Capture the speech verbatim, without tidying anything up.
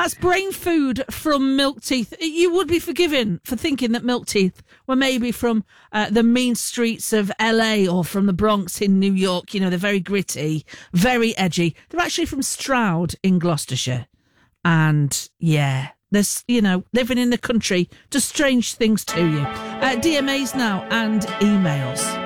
That's brain food from Milk Teeth. You would be forgiven for thinking that Milk Teeth were maybe from uh, the mean streets of L A or from the Bronx in New York. You know, they're very gritty, very edgy. They're actually from Stroud in Gloucestershire. And, yeah, there's, you know, living in the country does strange things to you. Uh, D M As now and emails.